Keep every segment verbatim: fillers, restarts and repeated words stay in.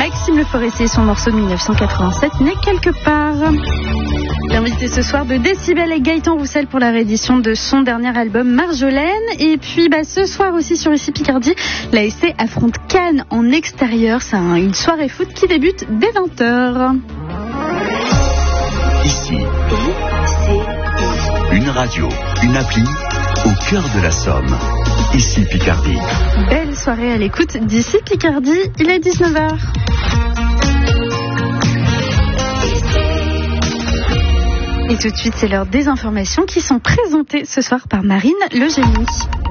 Maxime Le Forestier, son morceau de dix-neuf cent quatre-vingt-sept, Né quelque part. L'invité ce soir de Décibel est Gaëtan Roussel pour la réédition de son dernier album Marjolaine. Et puis bah, ce soir aussi sur Ici Picardie, l'A S C affronte Cannes en extérieur. C'est un, une soirée foot qui débute dès vingt heures. Ici, une radio, une appli au cœur de la Somme. Ici Picardie. Belle soirée à l'écoute d'Ici Picardie, il est dix-neuf heures. Et tout de suite, c'est l'heure des informations qui sont présentées ce soir par Marine Legénie.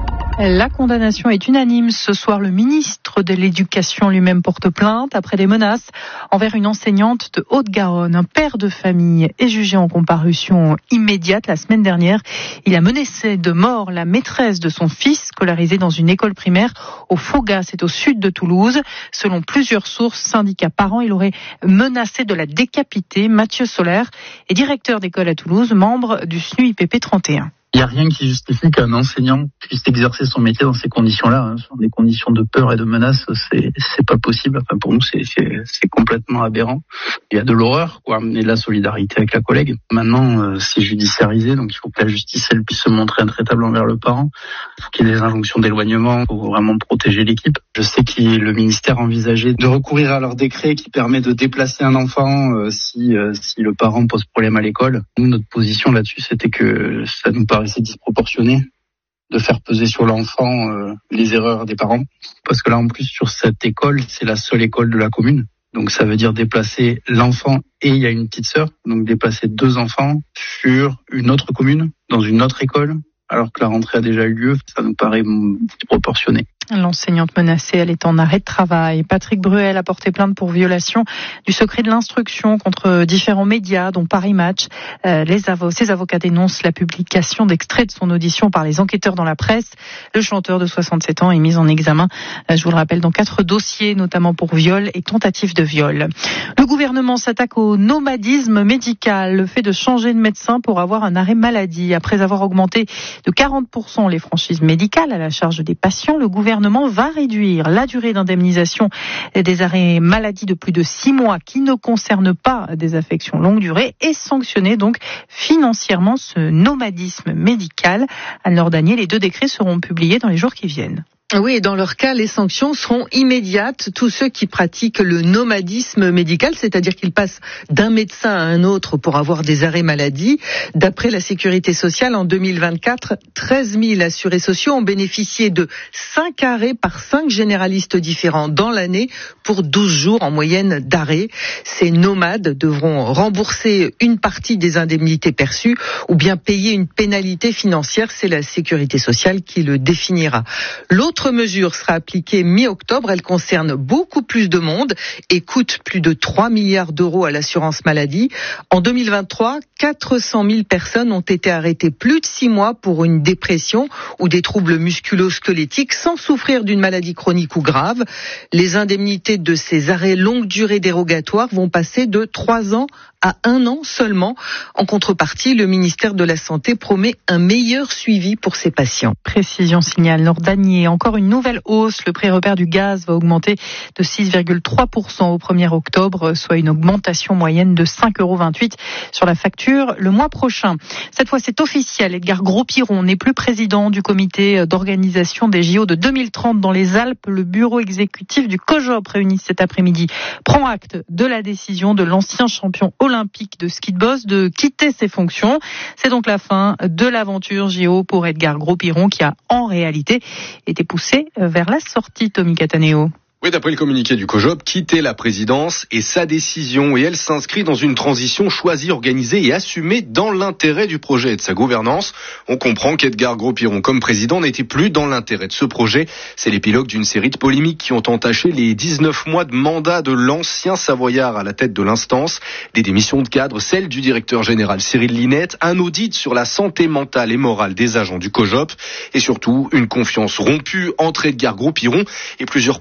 La condamnation est unanime. Ce soir, le ministre de l'Éducation lui-même porte plainte après des menaces envers une enseignante de Haute-Garonne. Un père de famille est jugé en comparution immédiate la semaine dernière. Il a menacé de mort la maîtresse de son fils, scolarisé dans une école primaire au Faugas, c'est au sud de Toulouse. Selon plusieurs sources, syndicats parents, il aurait menacé de la décapiter. Mathieu Solaire est directeur d'école à Toulouse, membre du S N U I P P trente et un. Il n'y a rien qui justifie qu'un enseignant puisse exercer son métier dans ces conditions-là, hein. Dans des conditions de peur et de menace, c'est c'est pas possible. Enfin, pour nous, c'est c'est c'est complètement aberrant. Il y a de l'horreur, quoi, et de la solidarité avec la collègue. Maintenant, euh, c'est judiciarisé, donc il faut que la justice elle puisse se montrer intraitable envers le parent. Il faut qu'il y ait des injonctions d'éloignement pour vraiment protéger l'équipe. Je sais que le ministère envisageait de recourir à leur décret qui permet de déplacer un enfant euh, si euh, si le parent pose problème à l'école. Nous, notre position là-dessus, c'était que ça nous paraît c'est disproportionné de faire peser sur l'enfant euh, les erreurs des parents. Parce que là, en plus, sur cette école, c'est la seule école de la commune. Donc, ça veut dire déplacer l'enfant et il y a une petite sœur. Donc, déplacer deux enfants sur une autre commune, dans une autre école, alors que la rentrée a déjà eu lieu, ça nous paraît disproportionné. L'enseignante menacée, elle est en arrêt de travail. Patrick Bruel a porté plainte pour violation du secret de l'instruction contre différents médias, dont Paris Match. Euh, les avocats, ses avocats dénoncent la publication d'extraits de son audition par les enquêteurs dans la presse. Le chanteur de soixante-sept ans est mis en examen, euh, je vous le rappelle, dans quatre dossiers, notamment pour viol et tentative de viol. Le gouvernement s'attaque au nomadisme médical, le fait de changer de médecin pour avoir un arrêt maladie. Après avoir augmenté de quarante pour cent les franchises médicales à la charge des patients, le gouvernement va réduire la durée d'indemnisation des arrêts maladie de plus de six mois qui ne concernent pas des affections longue durée et sanctionner donc financièrement ce nomadisme médical. Anne-Laure Danier, les deux décrets seront publiés dans les jours qui viennent. Oui, et dans leur cas, les sanctions seront immédiates. Tous ceux qui pratiquent le nomadisme médical, c'est-à-dire qu'ils passent d'un médecin à un autre pour avoir des arrêts maladie. D'après la Sécurité sociale, en deux mille vingt-quatre, treize mille assurés sociaux ont bénéficié de cinq arrêts par cinq généralistes différents dans l'année pour douze jours en moyenne d'arrêt. Ces nomades devront rembourser une partie des indemnités perçues ou bien payer une pénalité financière. C'est la Sécurité sociale qui le définira. L'autre L'autre mesure sera appliquée mi-octobre. Elle concerne beaucoup plus de monde et coûte plus de trois milliards d'euros à l'assurance maladie. En deux mille vingt-trois, quatre cent mille personnes ont été arrêtées plus de six mois pour une dépression ou des troubles musculo-squelettiques sans souffrir d'une maladie chronique ou grave. Les indemnités de ces arrêts longue durée dérogatoires vont passer de trois ans à un an seulement. En contrepartie, le ministère de la Santé promet un meilleur suivi pour ces patients. Précision signale Laure Danier. Encore une nouvelle hausse. Le prix repère du gaz va augmenter de six virgule trois pour cent au premier octobre, soit une augmentation moyenne de cinq euros vingt-huit sur la facture le mois prochain. Cette fois, c'est officiel. Edgar Gros-Piron n'est plus président du comité d'organisation des J O de deux mille trente dans les Alpes. Le bureau exécutif du COJOP réuni cet après-midi prend acte de la décision de l'ancien champion olympique de ski de boss de quitter ses fonctions. C'est donc la fin de l'aventure J O pour Edgar Gros-Piron qui a en réalité été poussé vers la sortie, Tommy Cataneo. Oui, d'après le communiqué du COJOP, quitter la présidence est sa décision et elle s'inscrit dans une transition choisie, organisée et assumée dans l'intérêt du projet et de sa gouvernance. On comprend qu'Edgar Gros-Piron, comme président, n'était plus dans l'intérêt de ce projet. C'est l'épilogue d'une série de polémiques qui ont entaché les dix-neuf mois de mandat de l'ancien Savoyard à la tête de l'instance. Des démissions de cadre, celle du directeur général Cyril Linette, un audit sur la santé mentale et morale des agents du COJOP et surtout une confiance rompue entre Edgar Gros-Piron et plusieurs parties prenantes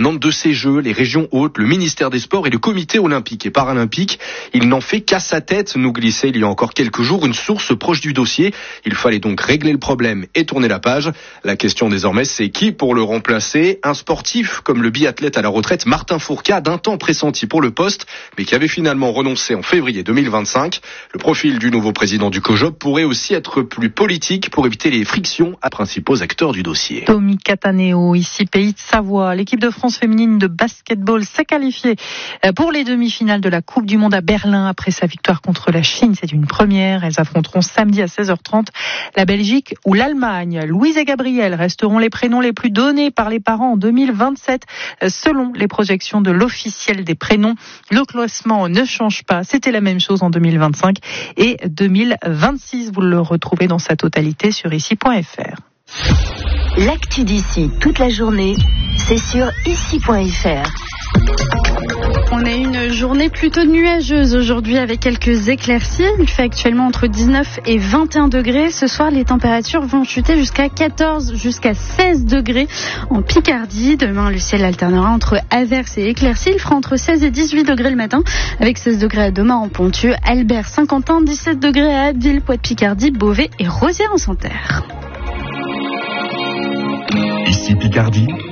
prenantes de ces Jeux, les régions hautes, le ministère des Sports et le comité olympique et paralympique. Il n'en fait qu'à sa tête, nous glissait il y a encore quelques jours une source proche du dossier. Il fallait donc régler le problème et tourner la page. La question désormais, c'est qui pour le remplacer? Un sportif comme le biathlète à la retraite Martin Fourcade, d'un temps pressenti pour le poste, mais qui avait finalement renoncé en février deux mille vingt-cinq. Le profil du nouveau président du COJOP pourrait aussi être plus politique pour éviter les frictions à principaux acteurs du dossier. Tommy Cataneo, ici Pays de Savoie. L'équipe de France féminine de basketball s'est qualifiée pour les demi-finales de la Coupe du Monde à Berlin après sa victoire contre la Chine. C'est une première. Elles affronteront samedi à seize heures trente la Belgique ou l'Allemagne. Louise et Gabriel resteront les prénoms les plus donnés par les parents en deux mille vingt-sept selon les projections de l'officiel des prénoms. Le classement ne change pas. C'était la même chose en deux mille vingt-cinq et deux mille vingt-six. Vous le retrouvez dans sa totalité sur ici point f r. L'actu d'ici toute la journée, c'est sur ici point f r. On a une journée plutôt nuageuse aujourd'hui avec quelques éclaircies. Il fait actuellement entre dix-neuf et vingt et un degrés. Ce soir, les températures vont chuter jusqu'à quatorze, jusqu'à seize degrés en Picardie. Demain, le ciel alternera entre averses et éclaircies. Il fera entre seize et dix-huit degrés le matin, avec seize degrés à Domain en Ponthieu, Albert, Saint-Quentin, dix-sept degrés à Abbeville, Poix-de-Picardie, Beauvais et Rosières-en-Santerre. Ici Picardie.